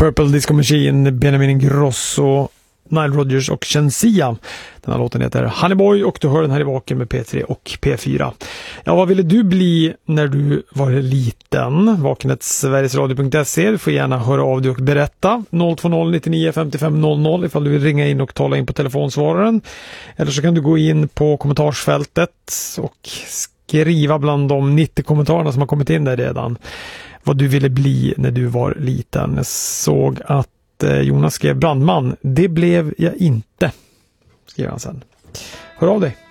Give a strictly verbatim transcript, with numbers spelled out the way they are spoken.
Purple Disco Machine, Benjamin Ingrosso, Nile Rodgers och Shensia. Den här låten heter Honeyboy och du hör den här i Vaken med P tre och P fyra. Ja, vad ville du bli när du var liten? Vakenet sverigesradio punkt se. Du får gärna höra av dig och berätta. noll två noll nittionio femtiofem noll noll ifall du vill ringa in och tala in på telefonsvararen. Eller så kan du gå in på kommentarsfältet och skriva bland de nittio kommentarerna som har kommit in där redan vad du ville bli när du var liten. Jag såg att Jonas skrev brandman. Det blev jag inte, skrev han sen. Hör av dig.